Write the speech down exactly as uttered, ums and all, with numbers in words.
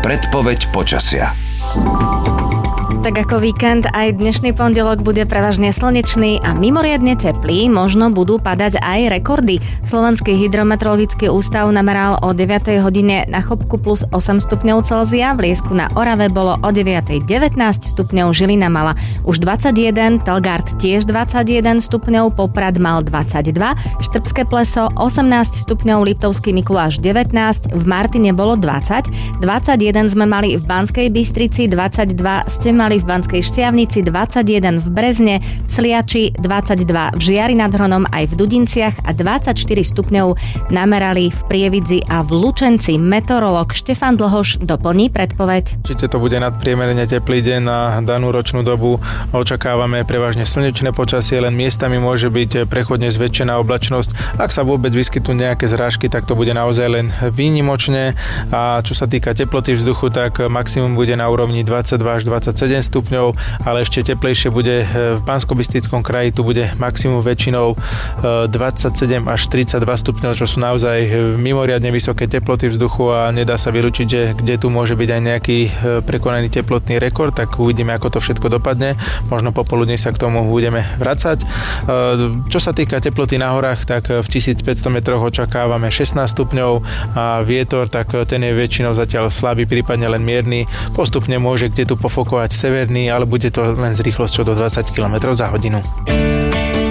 Predpoveď počasia. Tak ako víkend, aj dnešný pondelok bude prevažne slnečný a mimoriadne teplý, možno budú padať aj rekordy. Slovenský hydrometeorologický ústav nameral o deviatej hodine na Chopku plus osem stupňov Celzia, v Liesku na Orave bolo o deviatej devätnásť stupňov, Žilina mala už dvadsaťjeden, Telgard tiež dvadsaťjeden stupňov, Poprad mal dvadsaťdva, Štrbské Pleso osemnásť stupňov, Liptovský Mikuláš devätnásť, v Martine bolo dvadsať, dvadsaťjeden sme mali v Banskej Bystrici, dvadsaťdva ste mali v Banskej Štiavnici, dvadsaťjeden v Brezne, v Sliači, dvadsaťdva v Žiari nad Hronom aj v Dudinciach a dvadsaťštyri stupňov namerali v Prievidzi a v Lučenci. Meteorológ Štefan Dlhoš doplní predpoveď. Určite to bude nadpriemerne teplý deň na danú ročnú dobu. Očakávame prevažne slnečné počasie, len miestami môže byť prechodne zväčšená oblačnosť. Ak sa vôbec vyskytnú nejaké zrážky, tak to bude naozaj len výnimočne. A čo sa týka teploty vzduchu, tak maximum bude na úrovni dvadsaťdva až dvadsaťsedem stupňov, ale ešte teplejšie bude v Banskobystrickom kraji, tu bude maximum väčšinou dvadsaťsedem až tridsaťdva stupňov, čo sú naozaj mimoriadne vysoké teploty vzduchu a nedá sa vylúčiť, že kde tu môže byť aj nejaký prekonaný teplotný rekord, tak uvidíme, ako to všetko dopadne. Možno popoludne sa k tomu budeme vracať. Čo sa týka teploty na horách, tak v tisícpäťsto metroch očakávame šestnásť stupňov a vietor, tak ten je väčšinou zatiaľ slabý, prípadne len mierny. Postupne môže kde tu pofokovať severný, ale bude to len s rýchlosťou do dvadsať kilometrov za hodinu.